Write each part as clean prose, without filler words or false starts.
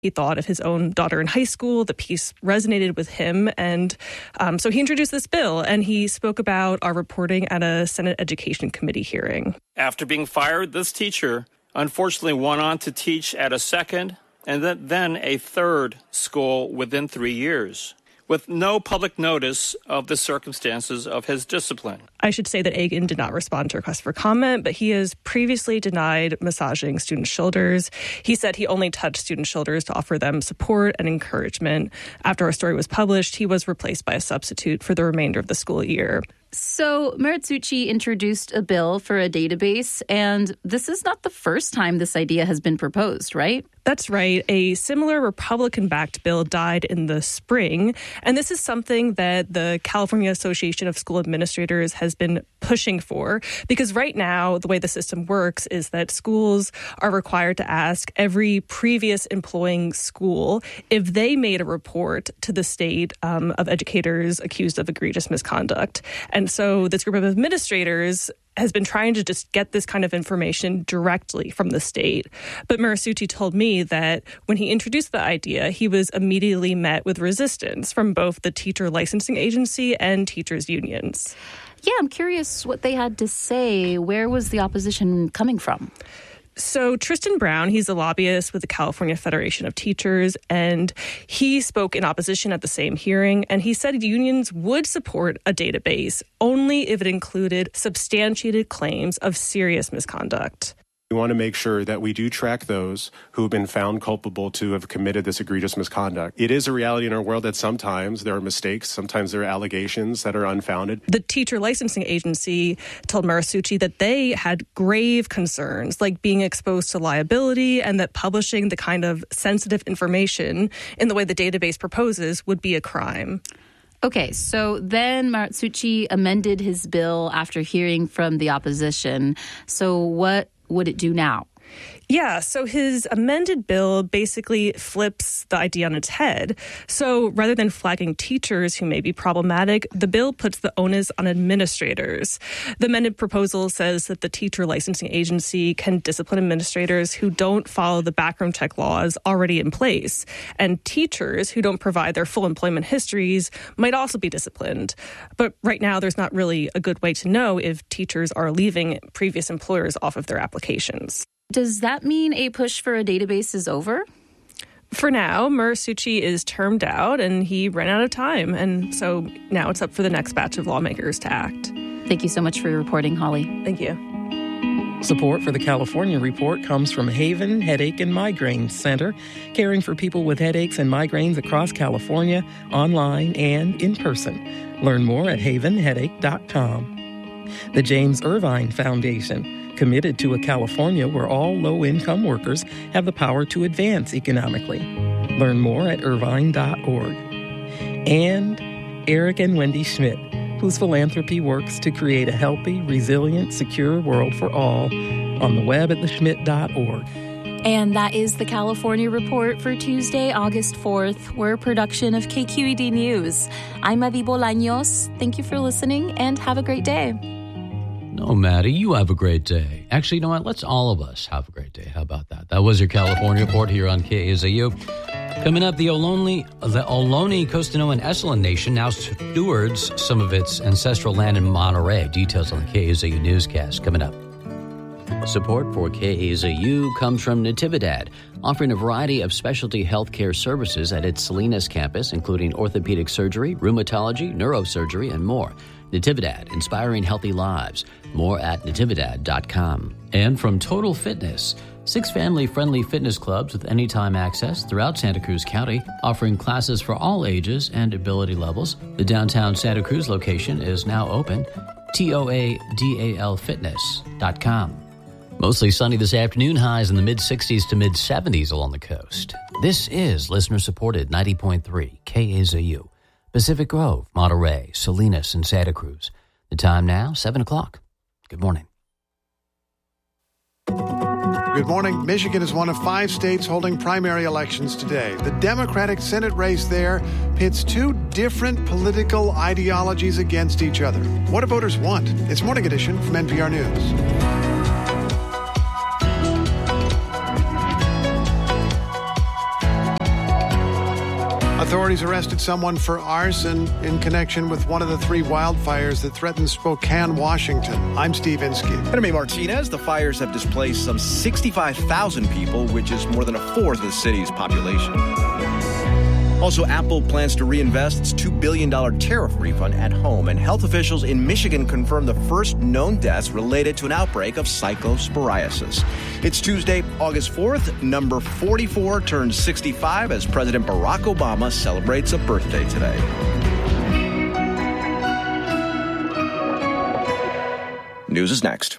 He thought of his own daughter in high school. The piece resonated with him. And so he introduced this bill, and he spoke about our reporting at a Senate Education Committee hearing. After being fired, this teacher unfortunately went on to teach at a second and then a third school within 3 years, with no public notice of the circumstances of his discipline. I should say that Agin did not respond to requests for comment, but he has previously denied massaging student shoulders. He said he only touched student shoulders to offer them support and encouragement. After our story was published, he was replaced by a substitute for the remainder of the school year. So Maritsuchi introduced a bill for a database, and this is not the first time this idea has been proposed, right? That's right. A similar Republican-backed bill died in the spring, and this is something that the California Association of School Administrators has been pushing for, because right now the way the system works is that schools are required to ask every previous employing school if they made a report to the state of educators accused of egregious misconduct. And so this group of administrators has been trying to just get this kind of information directly from the state. But Maritsuchi told me that when he introduced the idea, he was immediately met with resistance from both the teacher licensing agency and teachers' unions. Yeah, I'm curious what they had to say. Where was the opposition coming from? So Tristan Brown, he's a lobbyist with the California Federation of Teachers, and he spoke in opposition at the same hearing, and he said unions would support a database only if it included substantiated claims of serious misconduct. We want to make sure that we do track those who have been found culpable to have committed this egregious misconduct. It is a reality in our world that sometimes there are mistakes, sometimes there are allegations that are unfounded. The teacher licensing agency told Maritsuchi that they had grave concerns, like being exposed to liability, and that publishing the kind of sensitive information in the way the database proposes would be a crime. Okay, so then Maritsuchi amended his bill after hearing from the opposition. So what would it do now? Yeah, so his amended bill basically flips the idea on its head. So rather than flagging teachers who may be problematic, the bill puts the onus on administrators. The amended proposal says that the teacher licensing agency can discipline administrators who don't follow the background check laws already in place. And teachers who don't provide their full employment histories might also be disciplined. But right now, there's not really a good way to know if teachers are leaving previous employers off of their applications. Does that mean a push for a database is over? For now, Maritsuchi is termed out and he ran out of time. And so now it's up for the next batch of lawmakers to act. Thank you so much for your reporting, Holly. Thank you. Support for the California Report comes from Haven Headache and Migraine Center, caring for people with headaches and migraines across California, online and in person. Learn more at havenheadache.com. The James Irvine Foundation, committed to a California where all low-income workers have the power to advance economically. Learn more at irvine.org. And Eric and Wendy Schmidt, whose philanthropy works to create a healthy, resilient, secure world for all, on the web at theschmidt.org. And that is the California Report for Tuesday, August 4th. We're a production of KQED News. I'm Maddie Bolaños. Thank you for listening and have a great day. No, Maddie, you have a great day. Actually, you know what? Let's all of us have a great day. How about that? That was your California Report here on KAZU. Coming up, the Ohlone, Costanoan, and Esalen Nation now stewards some of its ancestral land in Monterey. Details on the KAZU newscast coming up. Support for KAZU comes from Natividad, offering a variety of specialty healthcare services at its Salinas campus, including orthopedic surgery, rheumatology, neurosurgery, and more. Natividad, inspiring healthy lives. More at natividad.com. And from Total Fitness, 6 family-friendly fitness clubs with anytime access throughout Santa Cruz County, offering classes for all ages and ability levels. The downtown Santa Cruz location is now open. TOADALfitness.com. Mostly sunny this afternoon, highs in the mid-60s to mid-70s along the coast. This is listener-supported 90.3 KAZU. Pacific Grove, Monterey, Salinas, and Santa Cruz. The time now, 7 o'clock. Good morning. Good morning. Michigan is one of 5 states holding primary elections today. The Democratic Senate race there pits 2 different political ideologies against each other. What do voters want? It's Morning Edition from NPR News. Authorities arrested someone for arson in connection with one of the 3 wildfires that threatened Spokane, Washington. I'm Steve Inskeep. And I'm Martinez. The fires have displaced some 65,000 people, which is more than a fourth of the city's population. Also, Apple plans to reinvest its $2 billion tariff refund at home, and health officials in Michigan confirmed the first known deaths related to an outbreak of cyclosporiasis. It's Tuesday, August 4th. Number 44 turns 65 as President Barack Obama celebrates a birthday today. News is next.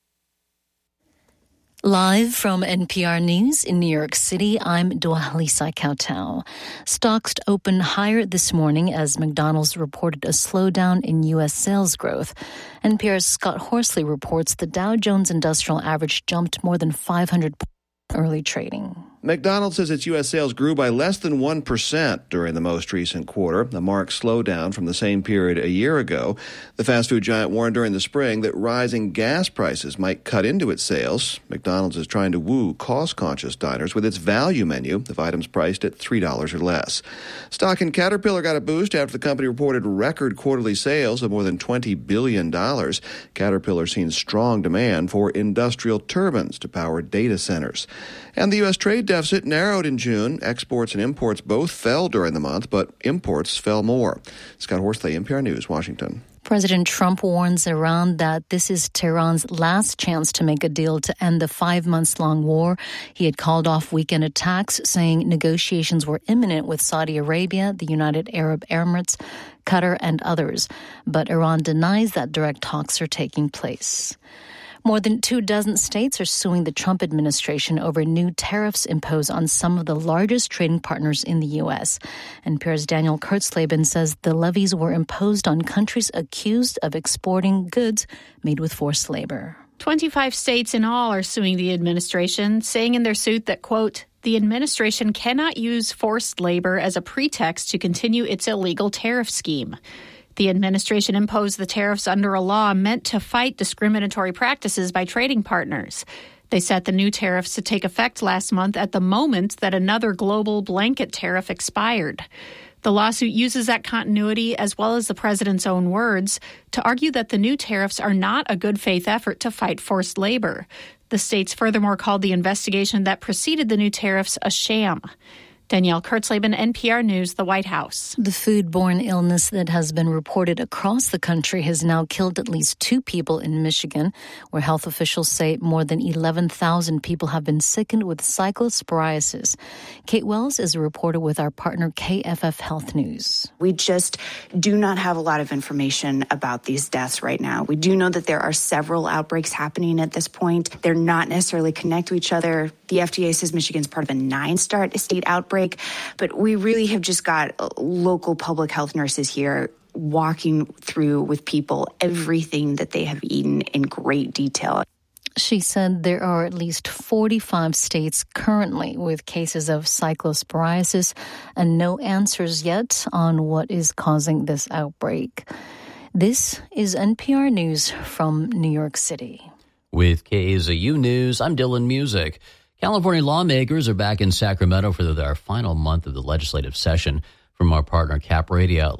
Live from NPR News in New York City, I'm Dwalisa Kautau. Stocks opened higher this morning as McDonald's reported a slowdown in U.S. sales growth. NPR's Scott Horsley reports the Dow Jones Industrial Average jumped more than 500 points in early trading. McDonald's says its U.S. sales grew by less than 1% during the most recent quarter, a marked slowdown from the same period a year ago. The fast food giant warned during the spring that rising gas prices might cut into its sales. McDonald's is trying to woo cost-conscious diners with its value menu of items priced at $3 or less. Stock in Caterpillar got a boost after the company reported record quarterly sales of more than $20 billion. Caterpillar seen strong demand for industrial turbines to power data centers. And the U.S. trade deficit narrowed in June. Exports and imports both fell during the month, but imports fell more. Scott Horsley, NPR News, Washington. President Trump warns Iran that this is Tehran's last chance to make a deal to end the 5-month-long war. He had called off weekend attacks, saying negotiations were imminent with Saudi Arabia, the United Arab Emirates, Qatar, and others. But Iran denies that direct talks are taking place. More than 24 states are suing the Trump administration over new tariffs imposed on some of the largest trading partners in the U.S. NPR's Daniel Kurtzleben says the levies were imposed on countries accused of exporting goods made with forced labor. 25 states in all are suing the administration, saying in their suit that, quote, the administration cannot use forced labor as a pretext to continue its illegal tariff scheme. The administration imposed the tariffs under a law meant to fight discriminatory practices by trading partners. They set the new tariffs to take effect last month at the moment that another global blanket tariff expired. The lawsuit uses that continuity, as well as the president's own words, to argue that the new tariffs are not a good faith effort to fight forced labor. The states furthermore called the investigation that preceded the new tariffs a sham. Danielle Kurtzleben, NPR News, the White House. The foodborne illness that has been reported across the country has now killed at least 2 people in Michigan, where health officials say more than 11,000 people have been sickened with cyclosporiasis. Kate Wells is a reporter with our partner KFF Health News. We just do not have a lot of information about these deaths right now. We do know that there are several outbreaks happening at this point. They're not necessarily connected to each other. The FDA says Michigan's part of a 9-star state outbreak. But we really have just got local public health nurses here walking through with people everything that they have eaten in great detail. She said there are at least 45 states currently with cases of cyclosporiasis and no answers yet on what is causing this outbreak. This is NPR News from New York City. With KAZU News, I'm Dylan Music. California lawmakers are back in Sacramento for their final month of the legislative session. From our partner, Cap Radio,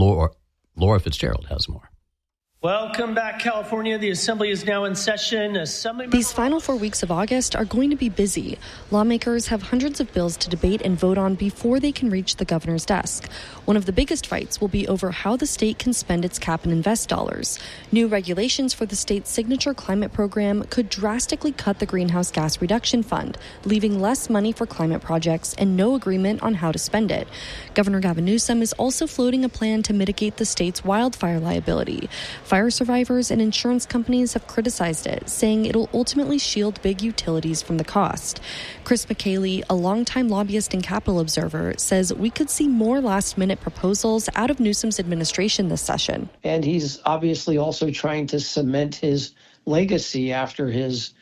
Laura Fitzgerald has more. Welcome back, California. The Assembly is now in session. These final 4 weeks of August are going to be busy. Lawmakers have hundreds of bills to debate and vote on before they can reach the governor's desk. One of the biggest fights will be over how the state can spend its cap and invest dollars. New regulations for the state's signature climate program could drastically cut the Greenhouse Gas Reduction Fund, leaving less money for climate projects and no agreement on how to spend it. Governor Gavin Newsom is also floating a plan to mitigate the state's wildfire liability. Fire survivors and insurance companies have criticized it, saying it'll ultimately shield big utilities from the cost. Chris McKaylee, a longtime lobbyist and Capitol observer, says we could see more last-minute proposals out of Newsom's administration this session. And he's obviously also trying to cement his legacy after his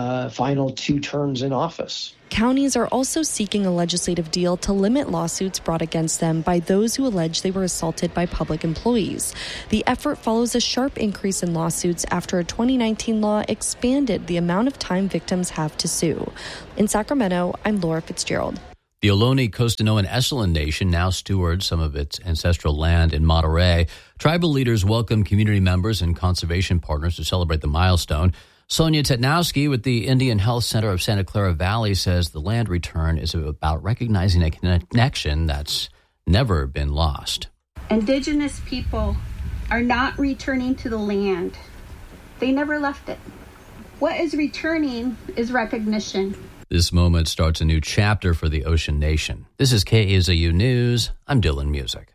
final 2 terms in office. Counties are also seeking a legislative deal to limit lawsuits brought against them by those who allege they were assaulted by public employees. The effort follows a sharp increase in lawsuits after a 2019 law expanded the amount of time victims have to sue. In Sacramento, I'm Laura Fitzgerald. The Ohlone, Costanoan, and Esselen Nation now stewards some of its ancestral land in Monterey. Tribal leaders welcome community members and conservation partners to celebrate the milestone. Sonia Tetnowski with the Indian Health Center of Santa Clara Valley says the land return is about recognizing a connection that's never been lost. Indigenous people are not returning to the land. They never left it. What is returning is recognition. This moment starts a new chapter for the Ocean Nation. This is KAZU News. I'm Dylan Music.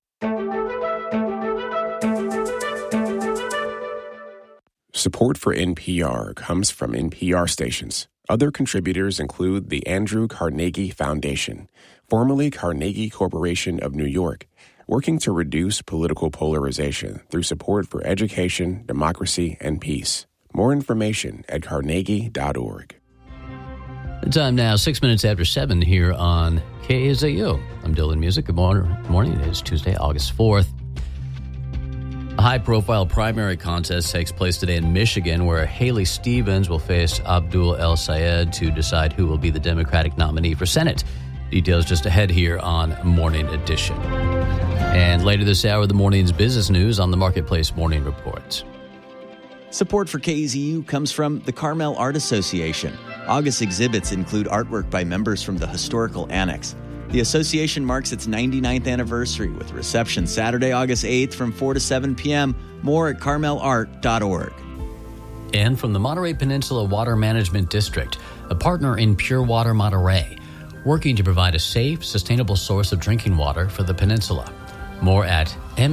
Support for NPR comes from NPR stations. Other contributors include the Andrew Carnegie Foundation, formerly Carnegie Corporation of New York, working to reduce political polarization through support for education, democracy, and peace. More information at carnegie.org. The time now, 6 minutes after 7 here on KAZU. I'm Dylan Music. Good morning. It is Tuesday, August 4th. A high-profile primary contest takes place today in Michigan, where Haley Stevens will face Abdul El-Sayed to decide who will be the Democratic nominee for Senate. Details just ahead here on Morning Edition. And later this hour, the morning's business news on the Marketplace Morning Report. Support for KZU comes from the Carmel Art Association. August exhibits include artwork by members from the Historical Annex. The association marks its 99th anniversary with a reception Saturday, August 8th from 4 to 7 p.m. More at carmelart.org. And from the Monterey Peninsula Water Management District, a partner in Pure Water Monterey, working to provide a safe, sustainable source of drinking water for the peninsula. More at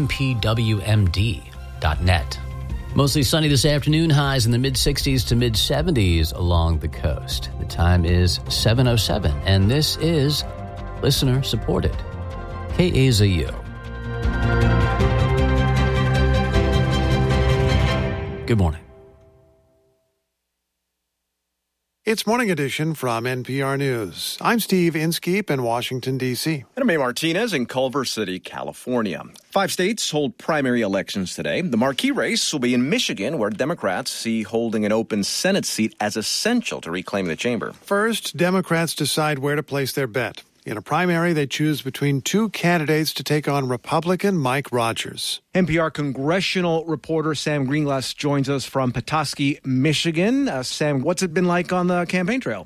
mpwmd.net. Mostly sunny this afternoon, highs in the mid-60s to mid-70s along the coast. The time is 7:07, and this is listener-supported KAZU. Good morning. It's Morning Edition from NPR News. I'm Steve Inskeep in Washington, D.C. And I'm May Martinez in Culver City, California. 5 states hold primary elections today. The marquee race will be in Michigan, where Democrats see holding an open Senate seat as essential to reclaim the chamber. First, Democrats decide where to place their bet. In a primary, they choose between 2 candidates to take on Republican Mike Rogers. NPR congressional reporter Sam Greenglass joins us from Petoskey, Michigan. Sam, what's it been like on the campaign trail?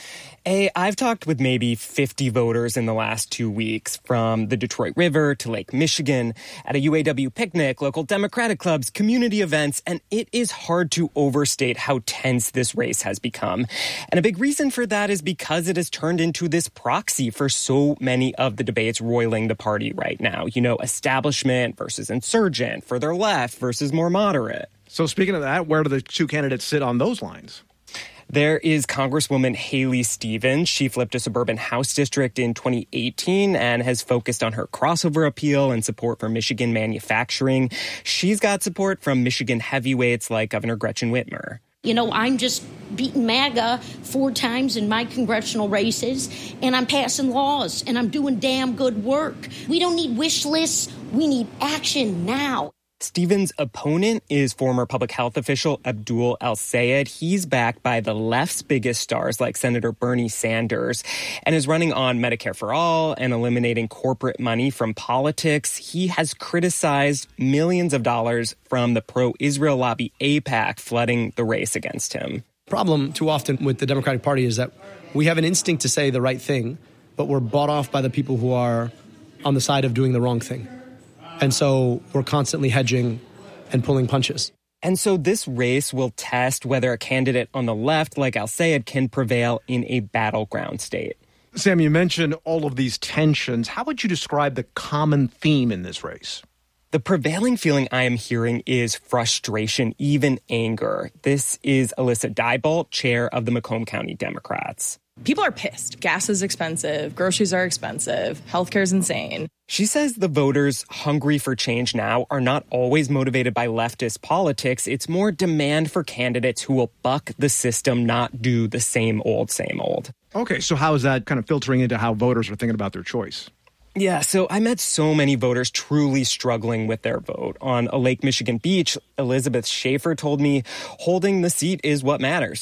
Hey, I've talked with maybe 50 voters in the last 2 weeks, from the Detroit River to Lake Michigan, at a UAW picnic, local Democratic clubs, community events, and it is hard to overstate how tense this race has become. And a big reason for that is because it has turned into this proxy for so many of the debates roiling the party right now. You know, establishment versus insurgent, further left versus more moderate. So speaking of that, where do the 2 candidates sit on those lines? There is Congresswoman Haley Stevens. She flipped a suburban House district in 2018 and has focused on her crossover appeal and support for Michigan manufacturing. She's got support from Michigan heavyweights like Governor Gretchen Whitmer. You know, I'm just beating MAGA 4 times in my congressional races, and I'm passing laws, and I'm doing damn good work. We don't need wish lists. We need action now. Stevens' opponent is former public health official Abdul El-Sayed. He's backed by the left's biggest stars like Senator Bernie Sanders and is running on Medicare for All and eliminating corporate money from politics. He has criticized millions of dollars from the pro-Israel lobby AIPAC flooding the race against him. Problem too often with the Democratic Party is that we have an instinct to say the right thing, but we're bought off by the people who are on the side of doing the wrong thing. And so we're constantly hedging and pulling punches. And so this race will test whether a candidate on the left, like El-Sayed, can prevail in a battleground state. Sam, you mentioned all of these tensions. How would you describe the common theme in this race? The prevailing feeling I am hearing is frustration, even anger. This is Alyssa Diebolt, chair of the Macomb County Democrats. People are pissed. Gas is expensive. Groceries are expensive. Healthcare is insane. She says the voters hungry for change now are not always motivated by leftist politics. It's more demand for candidates who will buck the system, not do the same old, same old. Okay, so how is that kind of filtering into how voters are thinking about their choice? Yeah, so I met so many voters truly struggling with their vote. On a Lake Michigan beach, Elizabeth Schaefer told me holding the seat is what matters.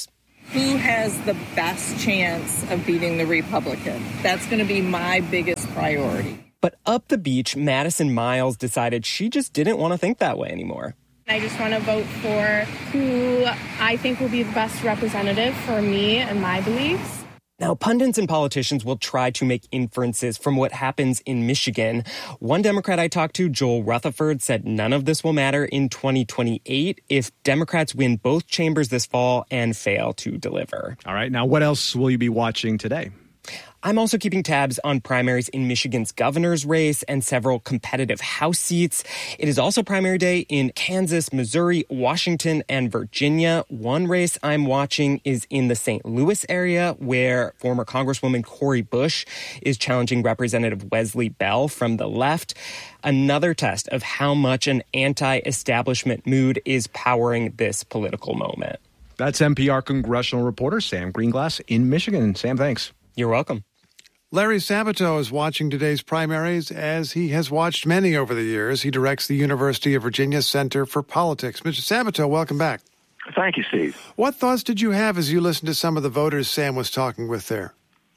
Who has the best chance of beating the Republican? That's going to be my biggest priority. But up the beach, Madison Miles decided she just didn't want to think that way anymore. I just want to vote for who I think will be the best representative for me and my beliefs. Now, pundits and politicians will try to make inferences from what happens in Michigan. One Democrat I talked to, Joel Rutherford, said none of this will matter in 2028 if Democrats win both chambers this fall and fail to deliver. All right. Now, what else will you be watching today? I'm also keeping tabs on primaries in Michigan's governor's race and several competitive House seats. It is also primary day in Kansas, Missouri, Washington, and Virginia. One race I'm watching is in the St. Louis area, where former Congresswoman Cori Bush is challenging Representative Wesley Bell from the left. Another test of how much an anti-establishment mood is powering this political moment. That's NPR congressional reporter Sam Greenglass in Michigan. Sam, thanks. You're welcome. Larry Sabato is watching today's primaries, as he has watched many over the years. He directs the University of Virginia Center for Politics. Mr. Sabato, welcome back. Thank you, Steve. What thoughts did you have as you listened to some of the voters Sam was talking with there?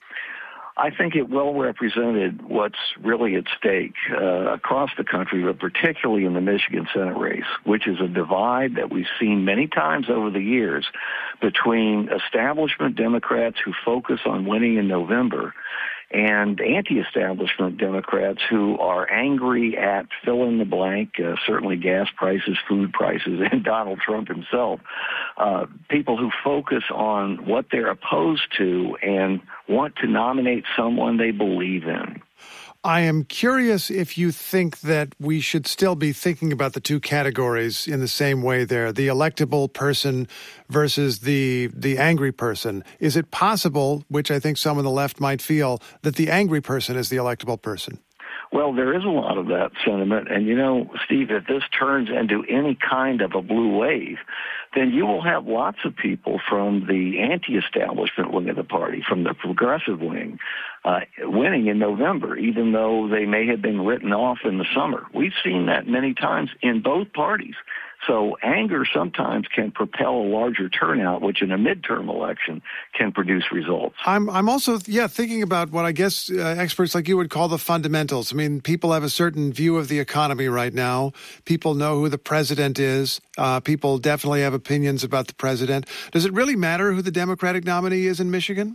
I think it well represented what's really at stake across the country, but particularly in the Michigan Senate race, which is a divide that we've seen many times over the years between establishment Democrats who focus on winning in November and anti-establishment Democrats who are angry at fill in the blank, certainly gas prices, food prices, and Donald Trump himself. People who focus on what they're opposed to and want to nominate someone they believe in. I am curious if you think that we should still be thinking about the two categories in the same way there, the electable person versus the angry person. Is it possible, which I think some on the left might feel, that the angry person is the electable person? Well, there is a lot of that sentiment. And, you know, Steve, if this turns into any kind of a blue wave, then you will have lots of people from the anti-establishment wing of the party, from the progressive wing, winning in November, even though they may have been written off in the summer. We've seen that many times in both parties. So anger sometimes can propel a larger turnout, which in a midterm election can produce results. I'm also, thinking about what I guess experts like you would call the fundamentals. I mean, people have a certain view of the economy right now. People know who the president is. People definitely have opinions about the president. Does it really matter who the Democratic nominee is in Michigan?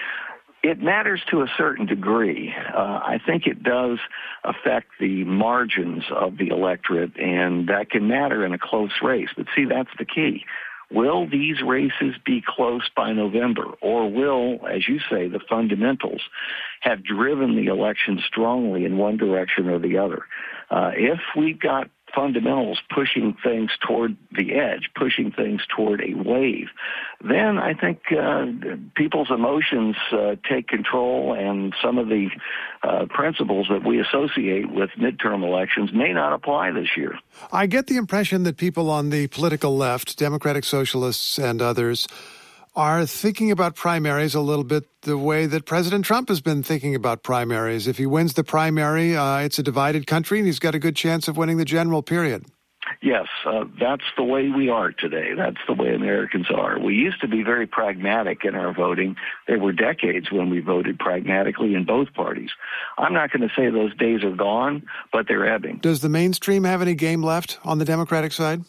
It matters to a certain degree. I think it does affect the margins of the electorate, and that can matter in a close race. But see, that's the key. Will these races be close by November, or will, as you say, the fundamentals have driven the election strongly in one direction or the other? If we've got fundamentals pushing things toward the edge, pushing things toward a wave, then I think people's emotions take control, and some of the principles that we associate with midterm elections may not apply this year. I get the impression that people on the political left, Democratic Socialists and others, are thinking about primaries a little bit the way that President Trump has been thinking about primaries. If he wins the primary, it's a divided country, and he's got a good chance of winning the general, period. Yes, that's the way we are today. That's the way Americans are. We used to be very pragmatic in our voting. There were decades when we voted pragmatically in both parties. I'm not going to say those days are gone, but they're ebbing. Does the mainstream have any game left on the Democratic side?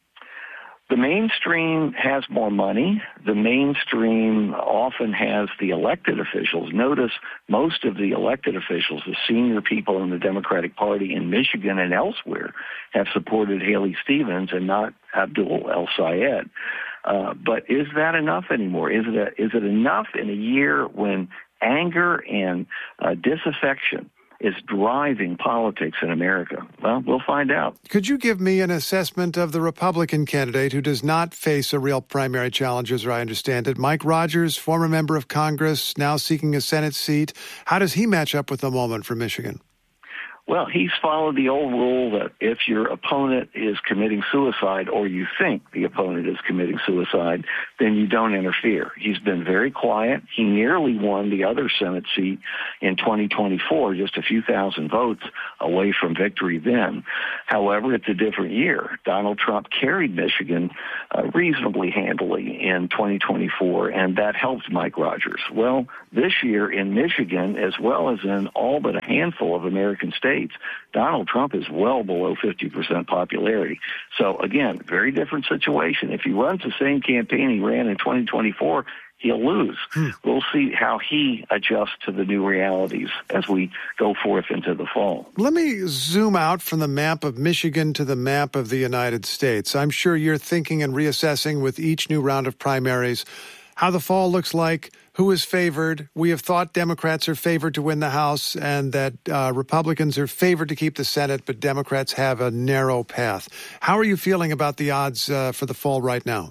The mainstream has more money. The mainstream often has the elected officials. Notice most of the elected officials, the senior people in the Democratic Party in Michigan and elsewhere, have supported Haley Stevens and not Abdul El-Sayed. But is that enough anymore? Is it enough in a year when anger and disaffection is driving politics in America? Well, we'll find out. Could you give me an assessment of the Republican candidate who does not face a real primary challenge, as I understand it? Mike Rogers, former member of Congress, now seeking a Senate seat. How does he match up with the moment for Michigan? Well, he's followed the old rule that if your opponent is committing suicide or you think the opponent is committing suicide, then you don't interfere. He's been very quiet. He nearly won the other Senate seat in 2024, just a few thousand votes away from victory then. However, it's a different year. Donald Trump carried Michigan reasonably handily in 2024, and that helped Mike Rogers. Well, this year in Michigan, as well as in all but a handful of American states, Donald Trump is well below 50% popularity. So, again, very different situation. If he runs the same campaign he ran in 2024, he'll lose. We'll see how he adjusts to the new realities as we go forth into the fall. Let me zoom out from the map of Michigan to the map of the United States. I'm sure you're thinking and reassessing with each new round of primaries how the fall looks like, who is favored. We have thought Democrats are favored to win the House and that Republicans are favored to keep the Senate, but Democrats have a narrow path. How are you feeling about the odds for the fall right now?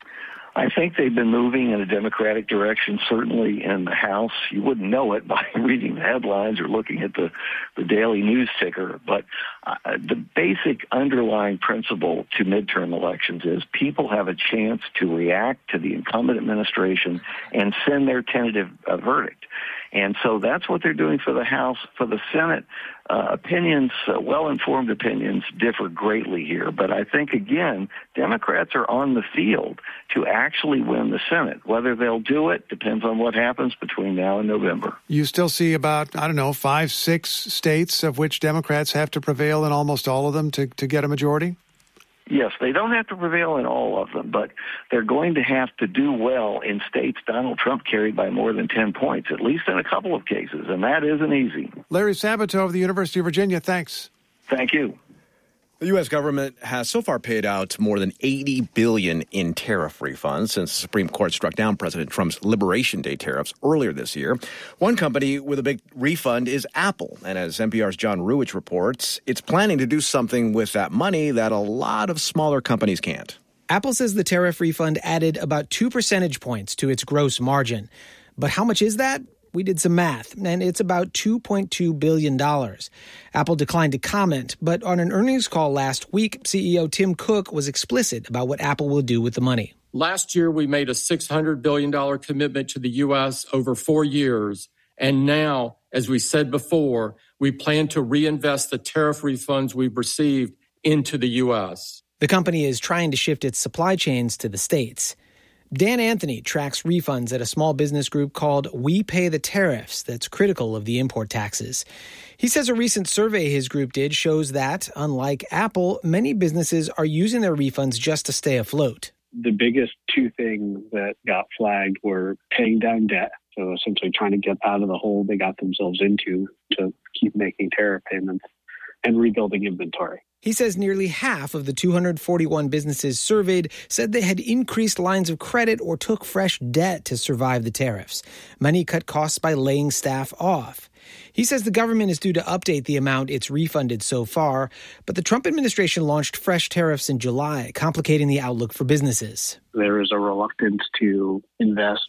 I think they've been moving in a Democratic direction, certainly in the House. You wouldn't know it by reading the headlines or looking at the daily news ticker. But the basic underlying principle to midterm elections is people have a chance to react to the incumbent administration and send their tentative verdict. And so that's what they're doing for the House. For the Senate, opinions, well-informed opinions, differ greatly here. But I think, again, Democrats are on the field to actually win the Senate. Whether they'll do it depends on what happens between now and November. You still see about, 5, 6 states of which Democrats have to prevail in almost all of them to get a majority? Yes, they don't have to prevail in all of them, but they're going to have to do well in states Donald Trump carried by more than 10 points, at least in a couple of cases, and that isn't easy. Larry Sabato of the University of Virginia, thanks. Thank you. The U.S. government has so far paid out more than $80 billion in tariff refunds since the Supreme Court struck down President Trump's Liberation Day tariffs earlier this year. One company with a big refund is Apple. And as NPR's John Ruwitch reports, it's planning to do something with that money that a lot of smaller companies can't. Apple says the tariff refund added about 2 percentage points to its gross margin. But how much is that? We did some math, and it's about $2.2 billion. Apple declined to comment, but on an earnings call last week, CEO Tim Cook was explicit about what Apple will do with the money. Last year, we made a $600 billion commitment to the U.S. over 4 years. And now, as we said before, we plan to reinvest the tariff refunds we've received into the U.S. The company is trying to shift its supply chains to the States. Dan Anthony tracks refunds at a small business group called We Pay the Tariffs that's critical of the import taxes. He says a recent survey his group did shows that, unlike Apple, many businesses are using their refunds just to stay afloat. The biggest two things that got flagged were paying down debt, so essentially trying to get out of the hole they got themselves into to keep making tariff payments, and rebuilding inventory. He says nearly half of the 241 businesses surveyed said they had increased lines of credit or took fresh debt to survive the tariffs. Many cut costs by laying staff off. He says the government is due to update the amount it's refunded so far, but the Trump administration launched fresh tariffs in July, complicating the outlook for businesses. There is a reluctance to invest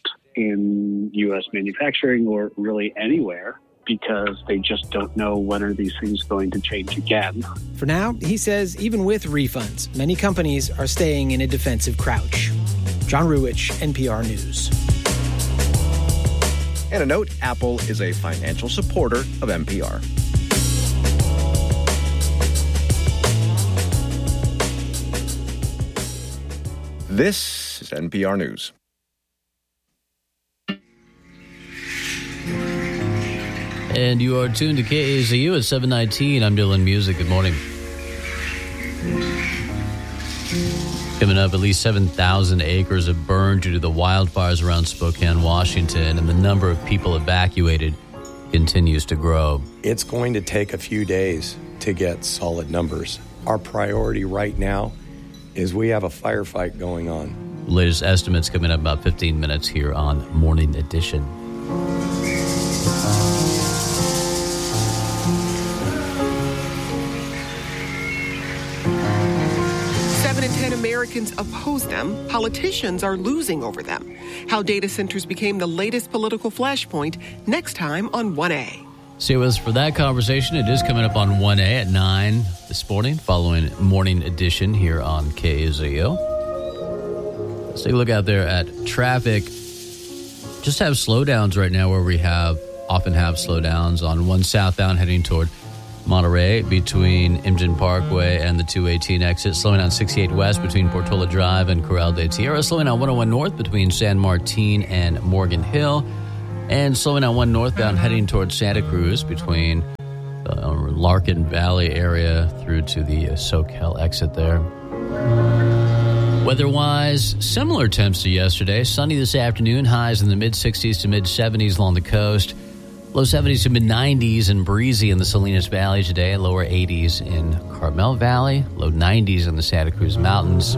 in U.S. manufacturing or really anywhere, because they just don't know when are these things going to change again. For now, he says, even with refunds, many companies are staying in a defensive crouch. John Ruwitch, NPR News. And a note, Apple is a financial supporter of NPR. This is NPR News. And you are tuned to KAZU at 719. I'm Dylan Music. Good morning. Coming up, at least 7,000 acres have burned due to the wildfires around Spokane, Washington, and the number of people evacuated continues to grow. It's going to take a few days to get solid numbers. Our priority right now is we have a firefight going on. Latest estimates coming up about 15 minutes here on Morning Edition. 7 in 10 Americans oppose them. Politicians are losing over them. How data centers became the latest political flashpoint next time on 1A. Stay with us for that conversation. It is coming up on 1A at 9 this morning, following morning edition here on KZO. Let's take a look out there at traffic. Just have slowdowns right now where we often have slowdowns on 1 southbound heading toward Monterey between Imgen Parkway and the 218 exit, slowing on 68 west between Portola Drive and Corral de Tierra, slowing on 101 north between San Martin and Morgan Hill, and slowing on 1 northbound heading towards Santa Cruz between the Larkin Valley area through to the Soquel exit there. Weather-wise, similar temps to yesterday. Sunny this afternoon, highs in the mid-60s to mid-70s along the coast. Low 70s to mid-90s and breezy in the Salinas Valley today. Lower 80s in Carmel Valley. Low 90s in the Santa Cruz Mountains.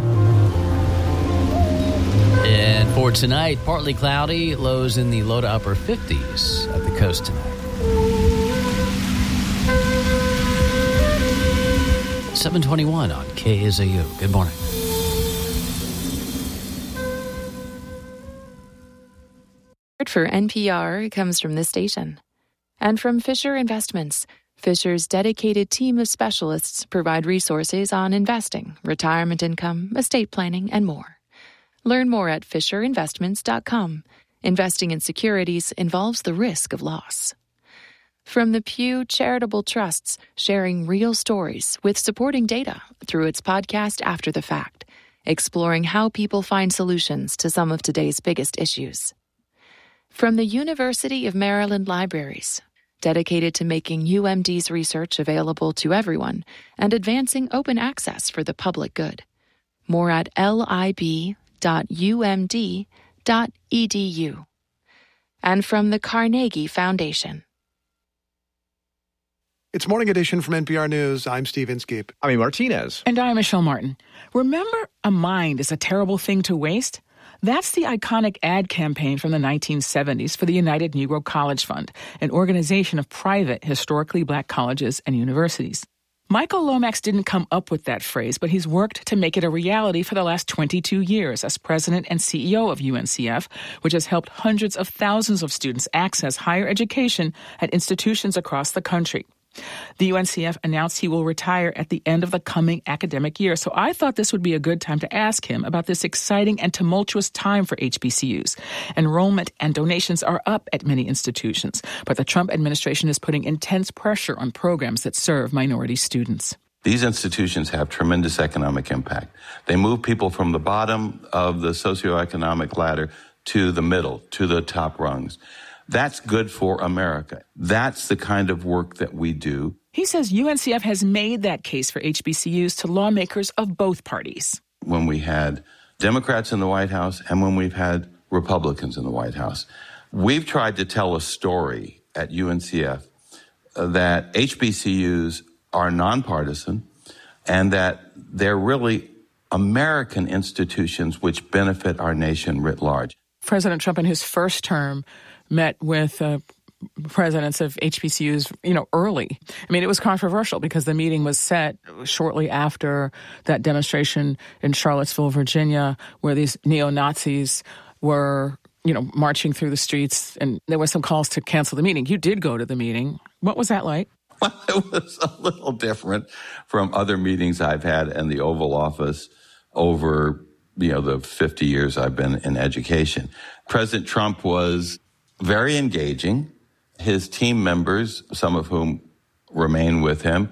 And for tonight, partly cloudy. Lows in the low to upper 50s at the coast tonight. 7:21 on KZU. Good morning. For NPR comes from this station. And from Fisher Investments. Fisher's dedicated team of specialists provide resources on investing, retirement income, estate planning, and more. Learn more at FisherInvestments.com. Investing in securities involves the risk of loss. From the Pew Charitable Trusts, sharing real stories with supporting data through its podcast After the Fact, exploring how people find solutions to some of today's biggest issues. From the University of Maryland Libraries, dedicated to making UMD's research available to everyone and advancing open access for the public good. More at lib.umd.edu. And from the Carnegie Foundation. It's Morning Edition from NPR News. I'm Steve Inskeep. I'm Martinez. And I'm Michelle Martin. Remember, a mind is a terrible thing to waste? That's the iconic ad campaign from the 1970s for the United Negro College Fund, an organization of private, historically black colleges and universities. Michael Lomax didn't come up with that phrase, but he's worked to make it a reality for the last 22 years as president and CEO of UNCF, which has helped hundreds of thousands of students access higher education at institutions across the country. The UNCF announced he will retire at the end of the coming academic year, so I thought this would be a good time to ask him about this exciting and tumultuous time for HBCUs. Enrollment and donations are up at many institutions, but the Trump administration is putting intense pressure on programs that serve minority students. These institutions have tremendous economic impact. They move people from the bottom of the socioeconomic ladder to the middle, to the top rungs. That's good for America. That's the kind of work that we do. He says UNCF has made that case for HBCUs to lawmakers of both parties. When we had Democrats in the White House and when we've had Republicans in the White House, we've tried to tell a story at UNCF that HBCUs are nonpartisan and that they're really American institutions which benefit our nation writ large. President Trump in his first term met with presidents of HBCUs, early. I mean, it was controversial because the meeting was set shortly after that demonstration in Charlottesville, Virginia, where these neo-Nazis were, marching through the streets, and there were some calls to cancel the meeting. You did go to the meeting. What was that like? Well, it was a little different from other meetings I've had in the Oval Office over, the 50 years I've been in education. President Trump was very engaging. His team members, some of whom remain with him,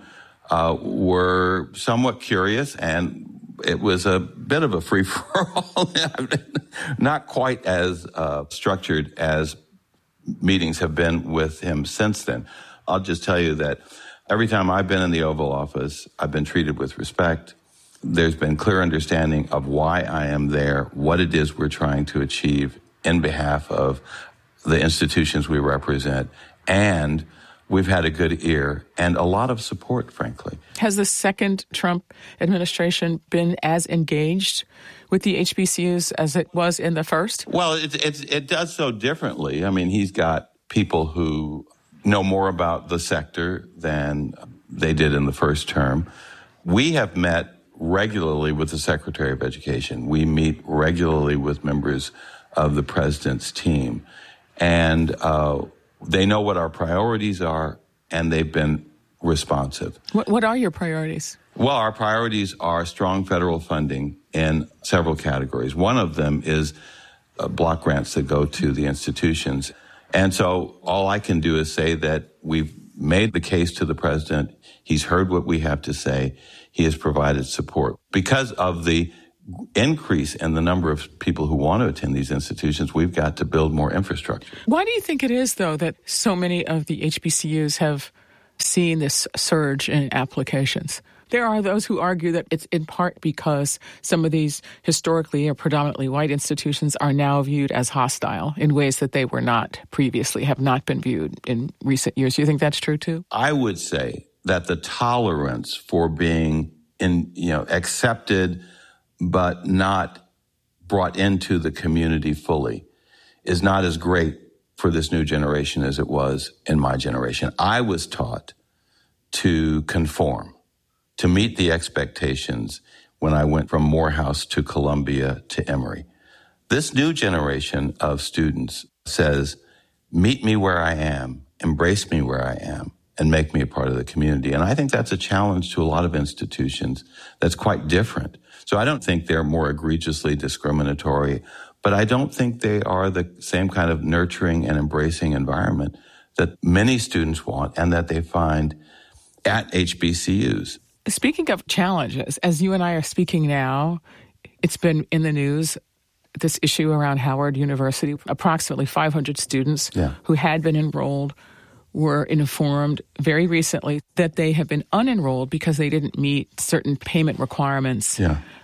were somewhat curious, and it was a bit of a free-for-all. Not quite as structured as meetings have been with him since then. I'll just tell you that every time I've been in the Oval Office, I've been treated with respect. There's been clear understanding of why I am there, what it is we're trying to achieve in behalf of the institutions we represent, and we've had a good ear and a lot of support, frankly. Has the second Trump administration been as engaged with the HBCUs as it was in the first? Well, it does so differently. I mean, he's got people who know more about the sector than they did in the first term. We have met regularly with the Secretary of Education. We meet regularly with members of the president's team. And they know what our priorities are. and they've been responsive. What are your priorities? Well, our priorities are strong federal funding in several categories. One of them is block grants that go to the institutions. And so all I can do is say that we've made the case to the president. He's heard what we have to say. He has provided support. Because of the increase in the number of people who want to attend these institutions, we've got to build more infrastructure. Why do you think it is, though, that so many of the HBCUs have seen this surge in applications? There are those who argue that it's in part because some of these historically or predominantly white institutions are now viewed as hostile in ways that they were not previously, have not been viewed in recent years. Do you think that's true, too? I would say that the tolerance for being accepted but not brought into the community fully is not as great for this new generation as it was in my generation. I was taught to conform, to meet the expectations when I went from Morehouse to Columbia to Emory. This new generation of students says, meet me where I am, embrace me where I am, and make me a part of the community. And I think that's a challenge to a lot of institutions that's quite different. So I don't think they're more egregiously discriminatory, but I don't think they are the same kind of nurturing and embracing environment that many students want and that they find at HBCUs. Speaking of challenges, as you and I are speaking now, it's been in the news, this issue around Howard University. Approximately 500 students who had been enrolled were informed very recently that they have been unenrolled because they didn't meet certain payment requirements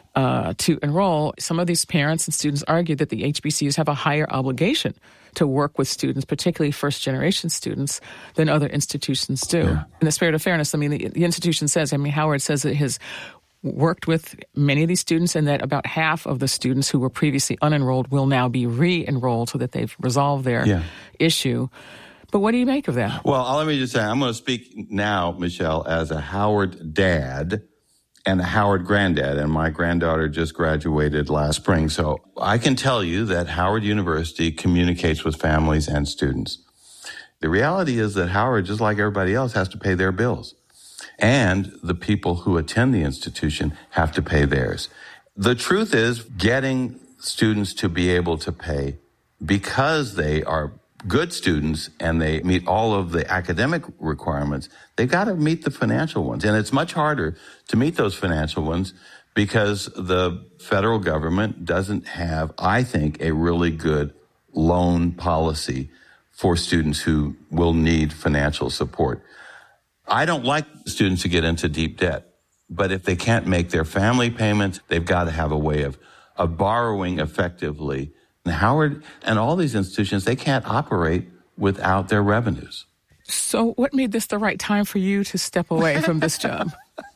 to enroll. Some of these parents and students argue that the HBCUs have a higher obligation to work with students, particularly first-generation students, than other institutions do. Yeah. In the spirit of fairness, I mean, the institution says, Howard says that it has worked with many of these students and that about half of the students who were previously unenrolled will now be re-enrolled so that they've resolved their issue. But what do you make of that? Well, let me just say, I'm going to speak now, Michelle, as a Howard dad and a Howard granddad, and my granddaughter just graduated last spring. So I can tell you that Howard University communicates with families and students. The reality is that Howard, just like everybody else, has to pay their bills. And the people who attend the institution have to pay theirs. The truth is, getting students to be able to pay because they are good students and they meet all of the academic requirements, they've got to meet the financial ones. And it's much harder to meet those financial ones because the federal government doesn't have, I think, a really good loan policy for students who will need financial support. I don't like students to get into deep debt, but if they can't make their family payments, they've got to have a way of borrowing effectively. Howard and all these institutions, they can't operate without their revenues. So what made this the right time for you to step away from this job?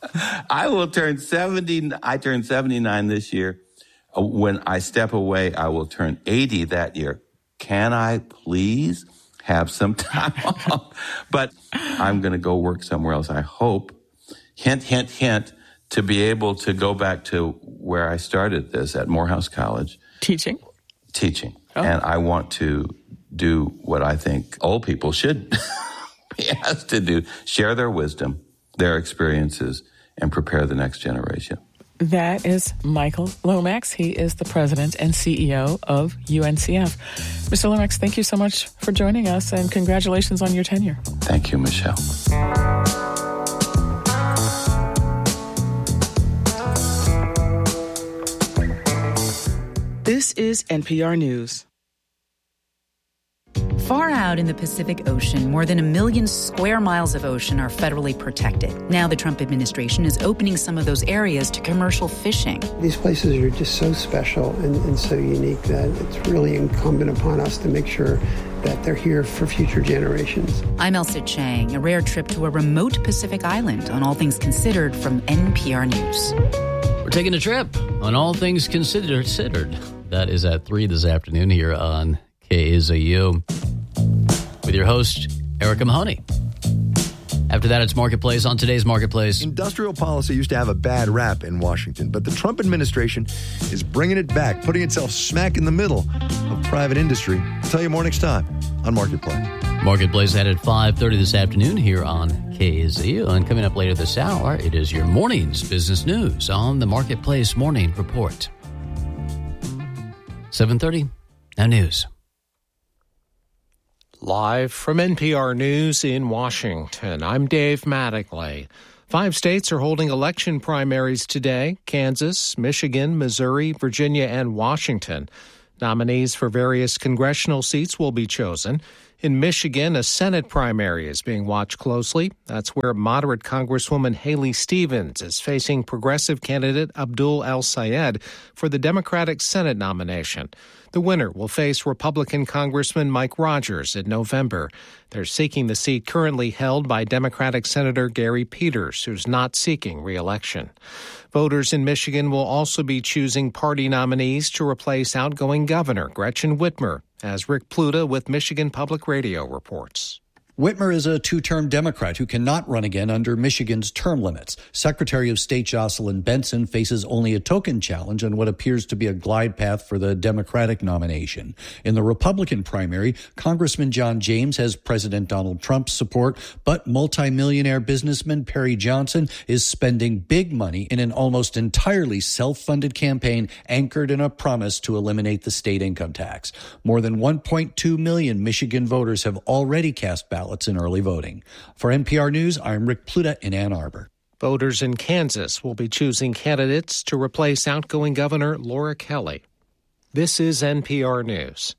I turned 79 this year. When I step away, I will turn 80 that year. Can I please have some time off? But I'm going to go work somewhere else. I hope, hint, hint, hint, to be able to go back to where I started this at Morehouse College. Teaching. And I want to do what I think old people should be asked to do, share their wisdom, their experiences, and prepare the next generation. That is Michael Lomax. He is the president and CEO of UNCF. Mr. Lomax, thank you so much for joining us, and congratulations on your tenure. Thank you, Michelle. This is NPR News. Far out in the Pacific Ocean, more than 1 million square miles of ocean are federally protected. Now the Trump administration is opening some of those areas to commercial fishing. These places are just so special and so unique that it's really incumbent upon us to make sure that they're here for future generations. I'm Elsa Chang, a rare trip to a remote Pacific island on All Things Considered from NPR News. We're taking a trip on All Things Considered. That is at 3 this afternoon here on KAZU with your host, Erica Mahoney. After that, it's Marketplace. On today's Marketplace, industrial policy used to have a bad rap in Washington, but the Trump administration is bringing it back, putting itself smack in the middle of private industry. I'll tell you more next time on Marketplace. Marketplace at 5:30 this afternoon here on KZU. And coming up later this hour, it is your morning's business news on the Marketplace Morning Report. 7:30, now news. Live from NPR News in Washington, I'm Dave Mattingly. 5 states are holding election primaries today: Kansas, Michigan, Missouri, Virginia, and Washington. Nominees for various congressional seats will be chosen. In Michigan, a Senate primary is being watched closely. That's where moderate Congresswoman Haley Stevens is facing progressive candidate Abdul El-Sayed for the Democratic Senate nomination. The winner will face Republican Congressman Mike Rogers in November. They're seeking the seat currently held by Democratic Senator Gary Peters, who's not seeking re-election. Voters in Michigan will also be choosing party nominees to replace outgoing Governor Gretchen Whitmer, as Rick Pluta with Michigan Public Radio reports. Whitmer is a two-term Democrat who cannot run again under Michigan's term limits. Secretary of State Jocelyn Benson faces only a token challenge on what appears to be a glide path for the Democratic nomination. In the Republican primary, Congressman John James has President Donald Trump's support, but multimillionaire businessman Perry Johnson is spending big money in an almost entirely self-funded campaign anchored in a promise to eliminate the state income tax. More than 1.2 million Michigan voters have already cast ballots in early voting. For NPR News, I'm Rick Pluta in Ann Arbor. Voters in Kansas will be choosing candidates to replace outgoing Governor Laura Kelly. This is NPR News.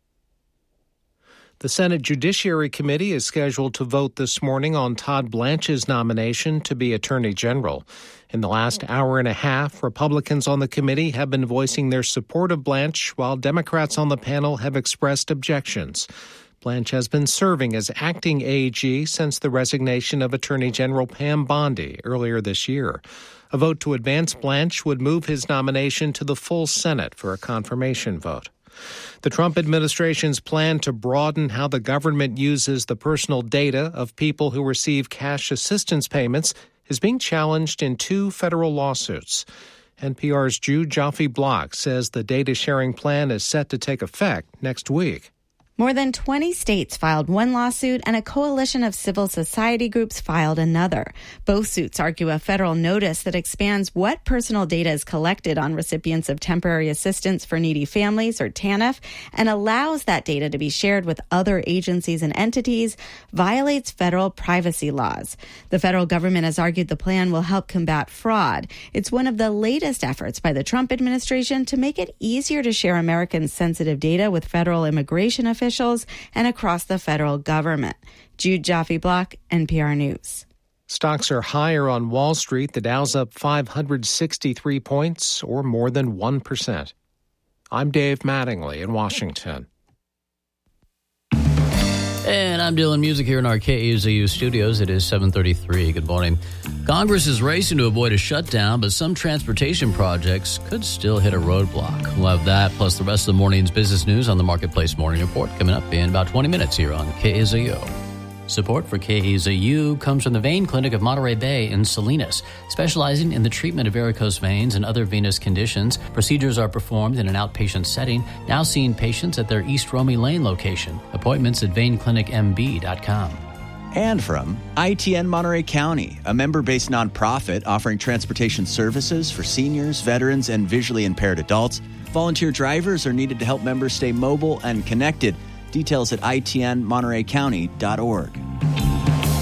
The Senate Judiciary Committee is scheduled to vote this morning on Todd Blanche's nomination to be Attorney General. In the last hour and a half, Republicans on the committee have been voicing their support of Blanche, while Democrats on the panel have expressed objections. Blanche has been serving as acting AG since the resignation of Attorney General Pam Bondi earlier this year. A vote to advance Blanche would move his nomination to the full Senate for a confirmation vote. The Trump administration's plan to broaden how the government uses the personal data of people who receive cash assistance payments is being challenged in 2 federal lawsuits. NPR's Jude Joffe-Block says the data sharing plan is set to take effect next week. More than 20 states filed one lawsuit, and a coalition of civil society groups filed another. Both suits argue a federal notice that expands what personal data is collected on recipients of temporary assistance for needy families, or TANF, and allows that data to be shared with other agencies and entities, violates federal privacy laws. The federal government has argued the plan will help combat fraud. It's one of the latest efforts by the Trump administration to make it easier to share Americans' sensitive data with federal immigration officials and across the federal government. Jude Joffe-Block, NPR News. Stocks are higher on Wall Street. The Dow's up 563 points, or more than 1%. I'm Dave Mattingly in Washington. And I'm doing music here in our KZU studios. It is 7:33. Good morning. Congress is racing to avoid a shutdown, but some transportation projects could still hit a roadblock. We'll have that, plus the rest of the morning's business news on the Marketplace Morning Report coming up in about 20 minutes here on KZU. Support for KZU comes from the Vein Clinic of Monterey Bay in Salinas. Specializing in the treatment of varicose veins and other venous conditions, procedures are performed in an outpatient setting, now seeing patients at their East Romney Lane location. Appointments at veinclinicmb.com. And from ITN Monterey County, a member-based nonprofit offering transportation services for seniors, veterans, and visually impaired adults. Volunteer drivers are needed to help members stay mobile and connected. Details at itnmontereycounty.org.